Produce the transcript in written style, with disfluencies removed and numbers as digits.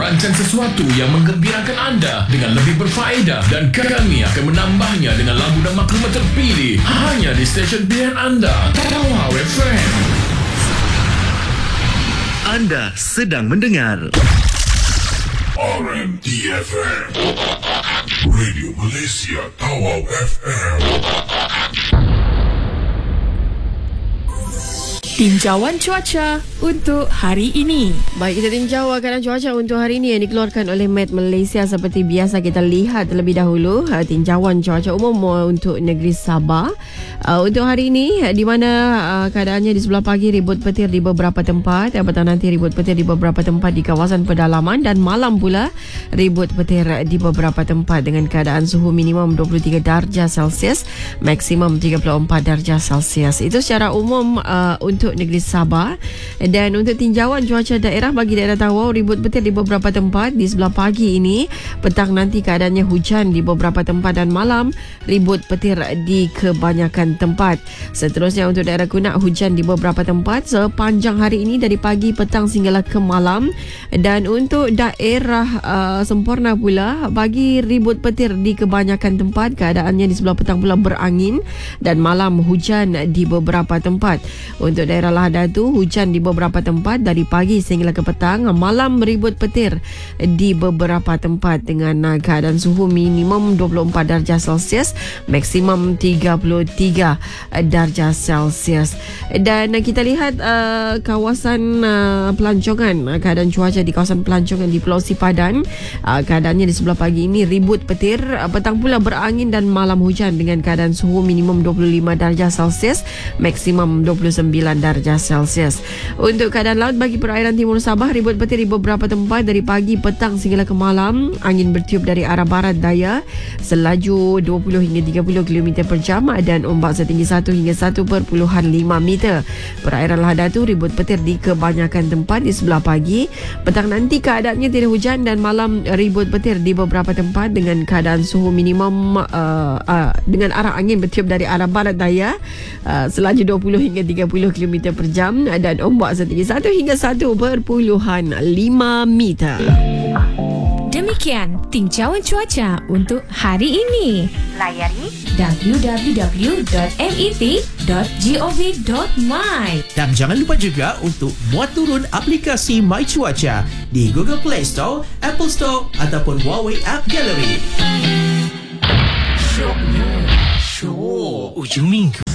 merancang sesuatu yang menggembirakan anda dengan lebih berfaedah, dan kami akan menambahnya dengan lagu dan maklumat terpilih hanya di stesen pilihan anda, Tawau FM. Anda sedang mendengar RMDFM, Radio Malaysia Tawau FM. Tinjauan cuaca untuk hari ini. Baik, kita tinjau keadaan cuaca untuk hari ini yang dikeluarkan oleh Met Malaysia. Seperti biasa, kita lihat terlebih dahulu tinjauan cuaca umum untuk negeri Sabah. Untuk hari ini, di mana keadaannya di sebelah pagi ribut petir di beberapa tempat, petang nanti ribut petir di beberapa tempat di kawasan pedalaman, dan malam pula ribut petir di beberapa tempat dengan keadaan suhu minimum 23 darjah Celsius, maksimum 34 darjah Celsius. Itu secara umum untuk negeri Sabah. Dan untuk tinjauan cuaca daerah bagi daerah Tawau, ribut petir di beberapa tempat di sebelah pagi ini, petang nanti keadaannya hujan di beberapa tempat, dan malam ribut petir di kebanyakan tempat. Seterusnya untuk daerah Kunak, hujan di beberapa tempat sepanjang hari ini dari pagi, petang sehinggalah ke malam. Dan untuk daerah Semporna pula, bagi ribut petir di kebanyakan tempat, keadaannya di sebelah petang pula berangin, dan malam hujan di beberapa tempat. Untuk daerah Lahadatu, hujan di beberapa tempat dari pagi sehingga ke petang, malam ribut petir di beberapa tempat dengan keadaan suhu minimum 24 darjah Celsius, maksimum 33 darjah Celsius. Dan kita lihat kawasan pelancongan, keadaan cuaca di kawasan pelancongan di Pulau Sipadan, keadaannya di sebelah pagi ini ribut petir, petang pula berangin, dan malam hujan dengan keadaan suhu minimum 25 darjah Celsius, maksimum 29 darjah Celsius. Untuk keadaan laut bagi perairan timur Sabah, ribut petir di beberapa tempat dari pagi, petang sehingga ke malam. Angin bertiup dari arah barat daya, selaju 20 hingga 30 km per jam, dan ombak setinggi 1 hingga 1.5 meter. Perairan Lahadatu, ribut petir di kebanyakan tempat di sebelah pagi. Petang nanti keadaannya tidak hujan, dan malam ribut petir di beberapa tempat dengan keadaan suhu minimum dengan arah angin bertiup dari arah barat daya, selaju 20 hingga 30 km per jam, dan ombak setinggi 1 hingga 1.5 meter. Demikian tinjauan cuaca untuk hari ini. Layari www.met.gov.my. Dan jangan lupa juga untuk muat turun aplikasi My Cuaca di Google Play Store, Apple Store ataupun Huawei App Gallery. Show Ujung Minggu.